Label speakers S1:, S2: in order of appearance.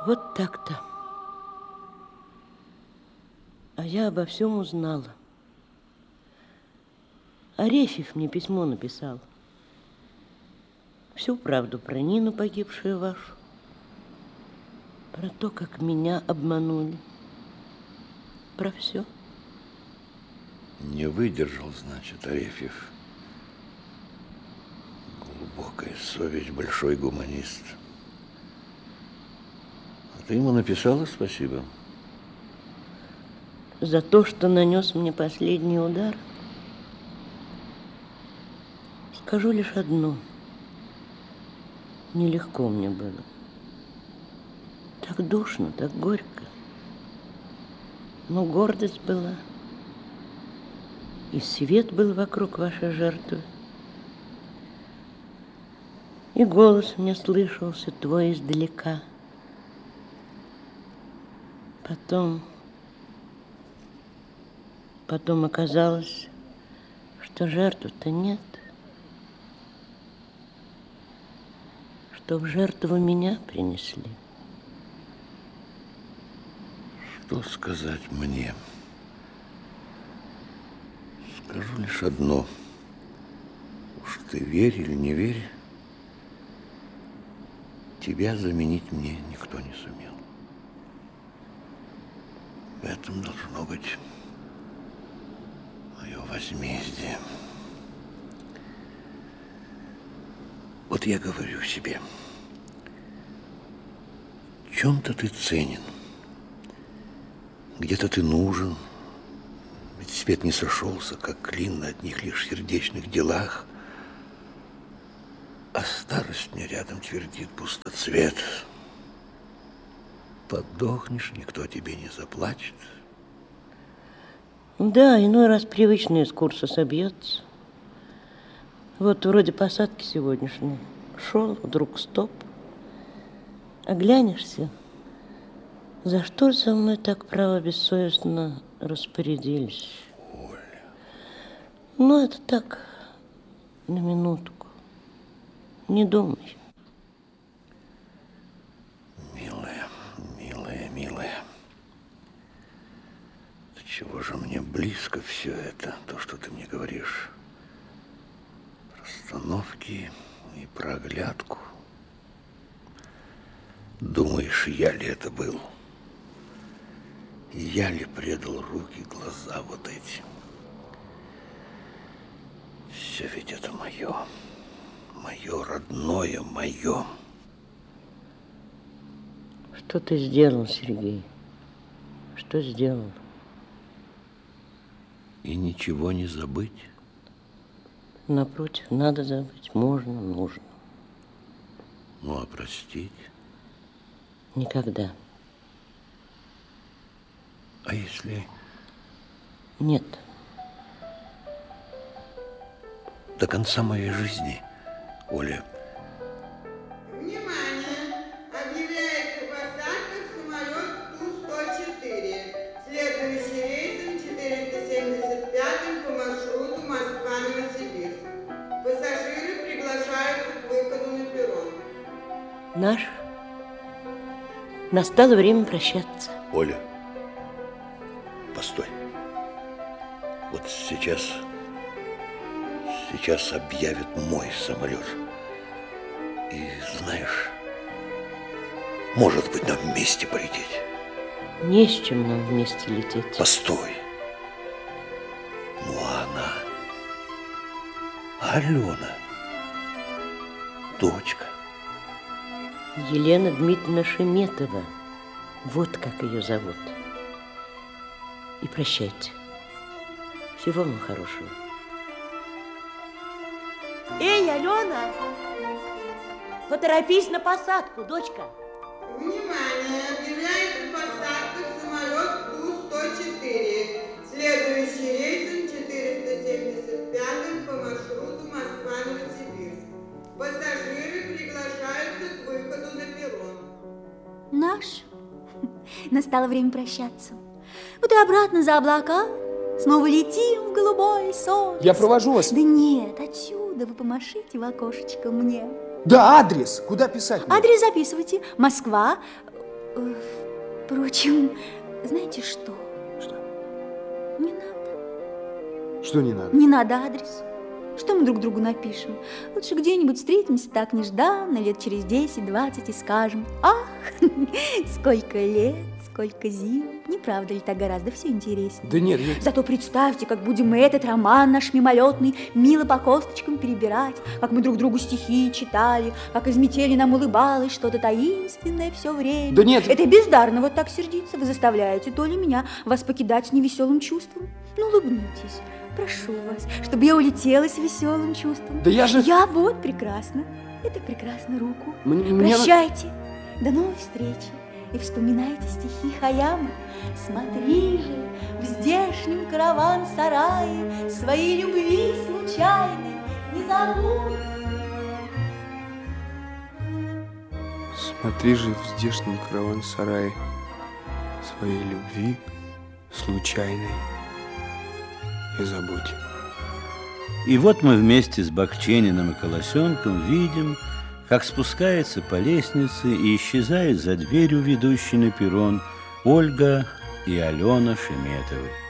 S1: Вот так-то. А я обо всем узнала. Арефьев мне письмо написал. Всю правду про Нину, погибшую вашу. Про то, как меня обманули. Про все.
S2: Не выдержал, значит, Арефьев. Глубокая совесть, большой гуманист. А ты ему написала спасибо?
S1: За то, что нанес мне последний удар. Скажу лишь одно. Нелегко мне было. Так душно, так горько. Но гордость была. И свет был вокруг вашей жертвы. И голос мне слышался твой издалека. Потом оказалось, что жертвы-то нет. Что в жертву меня принесли.
S2: Что сказать мне? Скажу лишь одно. Уж ты верь или не верь, тебя заменить мне никто не сумел. В этом должно быть мое возмездие. Вот я говорю себе, в чем-то ты ценен, где-то ты нужен, ведь свет не сошелся, как клин на одних лишь сердечных делах, а старость мне рядом твердит пустоцвет. Подохнешь, никто тебе не заплачет.
S1: Да, иной раз привычный из курса собьется. Вот вроде посадки сегодняшней. Шел, вдруг стоп. Оглянешься, за что со мной так право бессовестно распорядились?
S2: Оля.
S1: Ну, это так, на минутку. Не думай.
S2: Милая, милая, милая. Да чего же мне близко все это, то, что ты мне говоришь? Расстановки и про оглядку. Думаешь, я ли это был? Я ли предал руки, глаза вот эти? Все ведь это мое. Мое родное, мое.
S1: Что ты сделал, Сергей? Что сделал?
S2: И ничего не забыть?
S1: Напротив, надо забыть. Можно, нужно.
S2: Ну, а простить?
S1: Никогда.
S2: А если...
S1: Нет.
S2: До конца моей жизни, Оля...
S3: Внимание! Объявляется посадка в самолет Ту-104, следующий рейсом 475 по маршруту Москва-Новосибирск. Пассажиры приглашаются к выходу на перрон.
S1: Наш. Настало время прощаться.
S2: Оля, постой. Вот сейчас объявят мой самолет. И знаешь, может быть, нам вместе полететь.
S1: Не с чем нам вместе лететь.
S2: Постой. Ну, а она, Алена, дочка.
S1: Елена Дмитриевна Шеметова. Вот как ее зовут. И прощайте. Всего вам хорошего.
S4: Эй, Алена! Поторопись на посадку, дочка.
S3: Внимание! Объявляется посадка в самолет Ту-104, следующий рейсом 475 по маршруту Москва-Новосибирск. Пассажиры приглашаются к выходу на перрон.
S5: Наш. Настало время прощаться. Вот и обратно за облака. Снова летим в голубой сон.
S6: Я провожу вас.
S5: Да нет, отсюда вы помашите в окошечко мне.
S6: Да, адрес. Куда писать?
S5: Адрес записывайте. Москва. Впрочем, знаете что?
S6: Что?
S5: Не надо.
S6: Что не надо?
S5: Не надо адрес. Что мы друг другу напишем? Лучше где-нибудь встретимся так нежданно, лет через 10-20 и скажем: ах, сколько лет, сколько зим. Не правда ли так гораздо все интереснее?
S6: Да нет,
S5: Зато представьте, как будем мы этот роман наш мимолетный мило по косточкам перебирать, как мы друг другу стихи читали, как из метели нам улыбалось что-то таинственное все время.
S6: Да нет.
S5: Это бездарно вот так сердиться. Вы заставляете то ли меня вас покидать с невеселым чувством. Ну, улыбнитесь. Прошу вас, чтобы я улетела с веселым чувством.
S6: Да я же...
S5: Я вот прекрасно. Это прекрасно руку.
S6: Мне...
S5: Прощайте. До новой встречи. И вспоминайте стихи Хаяма. Смотри же, в здешнем караван-сарае своей любви случайной не забудь.
S6: Смотри же в здешнем караван-сарае своей любви случайной не забудь.
S2: И вот мы вместе с Бахчениным и Колосенком видим, как спускается по лестнице и исчезает за дверью, ведущей на перрон, Ольга и Алена Шеметовы.